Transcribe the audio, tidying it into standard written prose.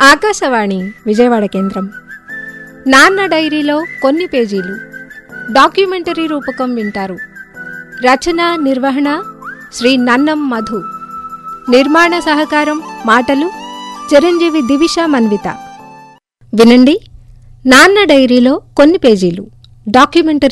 ఆకాశవాణి విజయవాడ కేంద్రం. నాన్న డైరీలో కొన్ని పేజీలు డాక్యుమెంటరీ రూపకం వింటారు. రచన నిర్వహణ శ్రీ నన్నం మధు. నిర్మాణ సహకారం మాటలు చిరంజీవి దివిష మన్విత. వినండి, నాన్న డైరీలో కొన్ని పేజీలు డాక్యుమెంటరీ